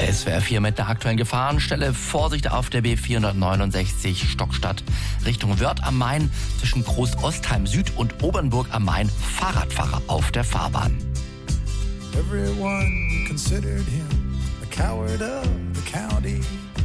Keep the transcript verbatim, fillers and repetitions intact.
S W R vier mit der aktuellen Gefahrenstelle. Vorsicht auf der B vierhundertneunundsechzig Stockstadt Richtung Wörth am Main zwischen Groß-Ostheim Süd und Obernburg am Main. Fahrradfahrer auf der Fahrbahn. Everyone considered him the coward of the county.